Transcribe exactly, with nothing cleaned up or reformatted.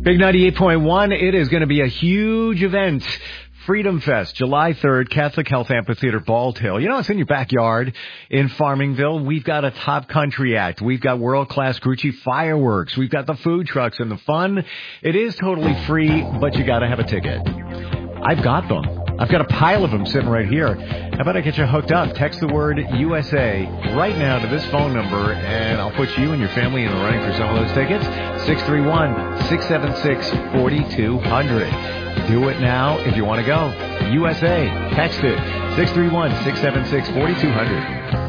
Big ninety-eight point one, it is going to be a huge event. Freedom Fest, July third, Catholic Health Amphitheater, Bald Hill. You know, it's in your backyard in Farmingville. We've got a top country act. We've got world-class Grucci fireworks. We've got the food trucks and the fun. It is totally free, but you got to have a ticket. I've got them. I've got a pile of them sitting right here. How about I get you hooked up? Text the word U S A right now to this phone number, and I'll put you and your family in the running for some of those tickets. six three one, six seven six, four two zero zero. Do it now if you want to go. U S A. Text it. six three one, six seven six, four two zero zero.